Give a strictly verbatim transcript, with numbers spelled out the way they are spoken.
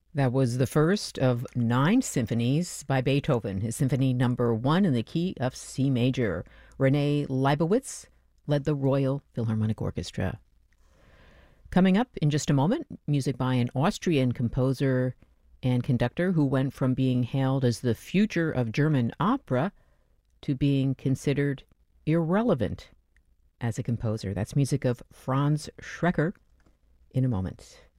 That was the first of nine symphonies by Beethoven, his Symphony Number One in the key of C major. Renee Leibowitz led the Royal Philharmonic Orchestra. Coming up in just a moment, music by an Austrian composer and conductor who went from being hailed as the future of German opera to being considered irrelevant as a composer. That's music of Franz Schreker in a moment.